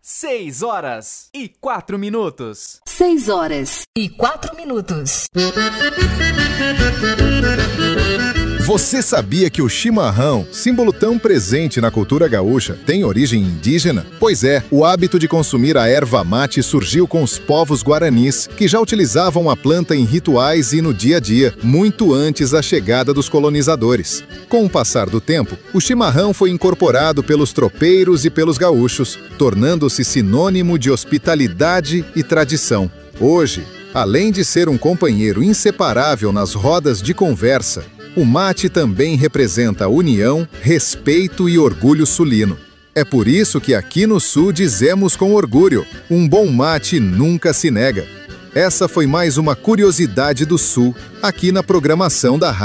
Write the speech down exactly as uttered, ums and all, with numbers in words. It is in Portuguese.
Seis horas e quatro minutos. Seis horas e quatro minutos. Você sabia que o chimarrão, símbolo tão presente na cultura gaúcha, tem origem indígena? Pois é, o hábito de consumir a erva mate surgiu com os povos guaranis, que já utilizavam a planta em rituais e no dia a dia, muito antes da chegada dos colonizadores. Com o passar do tempo, o chimarrão foi incorporado pelos tropeiros e pelos gaúchos, tornando-se sinônimo de hospitalidade e tradição. Hoje, além de ser um companheiro inseparável nas rodas de conversa, o mate também representa união, respeito e orgulho sulino. É por isso que aqui no Sul dizemos com orgulho: um bom mate nunca se nega. Essa foi mais uma curiosidade do Sul, aqui na programação da Rádio